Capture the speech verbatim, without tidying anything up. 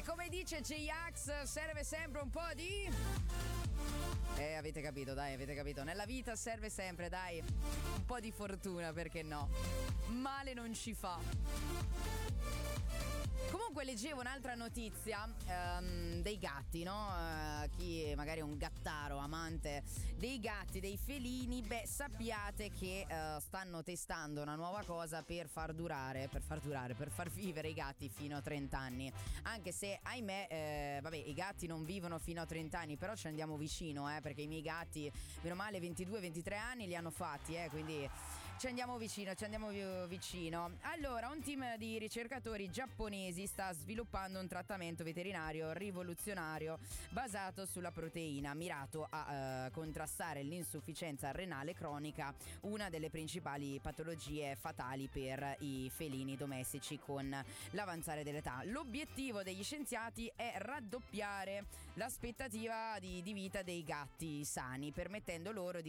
come dice J-Ax, serve sempre un po' di... Eh, avete capito, dai, avete capito. Nella vita serve sempre, dai, un po' di fortuna, perché no? Male non ci fa. Comunque leggevo un'altra notizia um, dei gatti, no? Uh, chi magari è un gattaro, amante dei gatti, dei felini, beh, sappiate che uh, stanno testando una nuova cosa per far durare, per far durare, per far vivere i gatti fino a trenta anni. Anche se, ahimè, eh, vabbè, i gatti non vivono fino a trenta anni, però ci andiamo vicino, eh, perché i miei gatti, meno male, ventidue ventitré anni li hanno fatti, eh, quindi ci andiamo vicino, ci andiamo vicino. Allora, un team di ricercatori giapponesi sta sviluppando un trattamento veterinario rivoluzionario basato sulla proteina, mirato a uh, contrastare l'insufficienza renale cronica, una delle principali patologie fatali per i felini domestici con l'avanzare dell'età. L'obiettivo degli scienziati è raddoppiare l'aspettativa di, di vita dei gatti sani, permettendo loro di